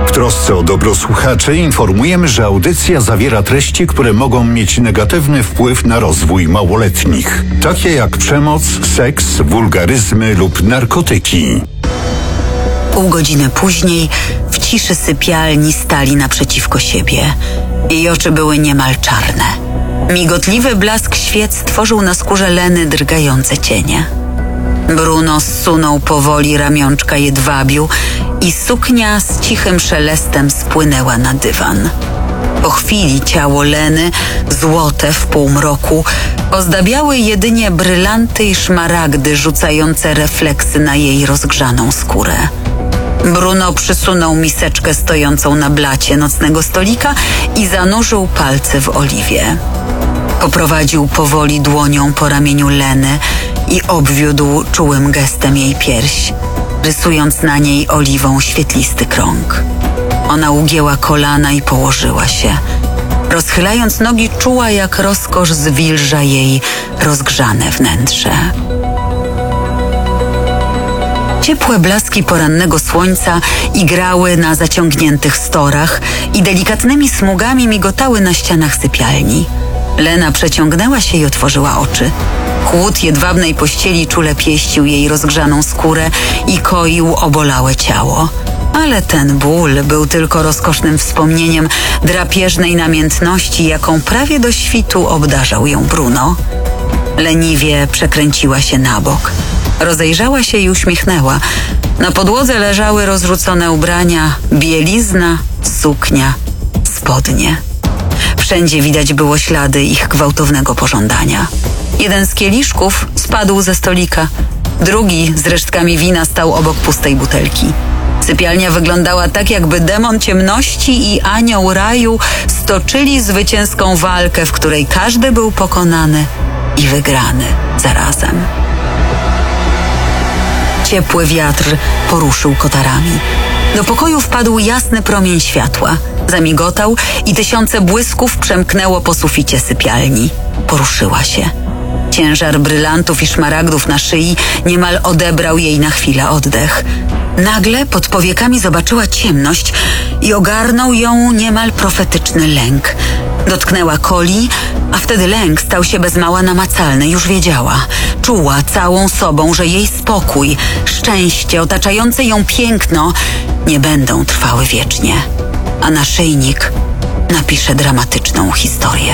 W trosce o dobro słuchaczy informujemy, że audycja zawiera treści, które mogą mieć negatywny wpływ na rozwój małoletnich, takie jak przemoc, seks, wulgaryzmy lub narkotyki. Pół godziny później w ciszy sypialni stali naprzeciwko siebie. Jej oczy były niemal czarne. Migotliwy blask świec tworzył na skórze Leny drgające cienie. Bruno zsunął powoli ramionczka jedwabiu i suknia z cichym szelestem spłynęła na dywan. Po chwili ciało Leny, złote w półmroku, ozdabiały jedynie brylanty i szmaragdy rzucające refleksy na jej rozgrzaną skórę. Bruno przysunął miseczkę stojącą na blacie nocnego stolika i zanurzył palce w oliwie. Poprowadził powoli dłonią po ramieniu Leny i obwiódł czułym gestem jej pierś, rysując na niej oliwą świetlisty krąg. Ona ugięła kolana i położyła się. Rozchylając nogi, czuła, jak rozkosz zwilża jej rozgrzane wnętrze. Ciepłe blaski porannego słońca igrały na zaciągniętych storach i delikatnymi smugami migotały na ścianach sypialni. Lena przeciągnęła się i otworzyła oczy. Chłód jedwabnej pościeli czule pieścił jej rozgrzaną skórę i koił obolałe ciało. Ale ten ból był tylko rozkosznym wspomnieniem drapieżnej namiętności, jaką prawie do świtu obdarzał ją Bruno. Leniwie przekręciła się na bok. Rozejrzała się i uśmiechnęła. Na podłodze leżały rozrzucone ubrania, bielizna, suknia, spodnie. Wszędzie widać było ślady ich gwałtownego pożądania. Jeden z kieliszków spadł ze stolika, drugi z resztkami wina stał obok pustej butelki. Sypialnia wyglądała tak, jakby demon ciemności i anioł raju stoczyli zwycięską walkę, w której każdy był pokonany i wygrany zarazem. Ciepły wiatr poruszył kotarami. Do pokoju wpadł jasny promień światła. Zamigotał i tysiące błysków przemknęło po suficie sypialni. Poruszyła się. Ciężar brylantów i szmaragdów na szyi niemal odebrał jej na chwilę oddech. Nagle pod powiekami zobaczyła ciemność i ogarnął ją niemal profetyczny lęk. Dotknęła Coli, a wtedy lęk stał się bez mała namacalny. Już wiedziała, czuła całą sobą, że jej spokój, szczęście, otaczające ją piękno nie będą trwały wiecznie. A naszyjnik napisze dramatyczną historię.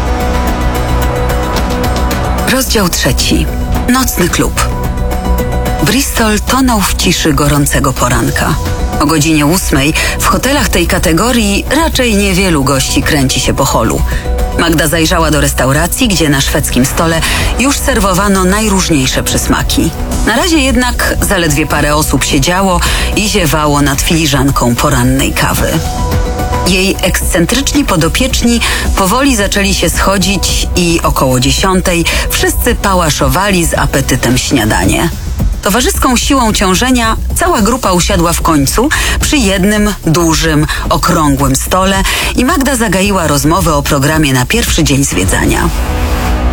Rozdział 3. Nocny klub. Bristol tonął w ciszy gorącego poranka. O godzinie 8 w hotelach tej kategorii raczej niewielu gości kręci się po holu. Magda zajrzała do restauracji, gdzie na szwedzkim stole już serwowano najróżniejsze przysmaki. Na razie jednak zaledwie parę osób siedziało i ziewało nad filiżanką porannej kawy. Jej ekscentryczni podopieczni powoli zaczęli się schodzić i około 10 wszyscy pałaszowali z apetytem śniadanie. Towarzyską siłą ciążenia cała grupa usiadła w końcu przy jednym, dużym, okrągłym stole i Magda zagaiła rozmowę o programie na pierwszy dzień zwiedzania.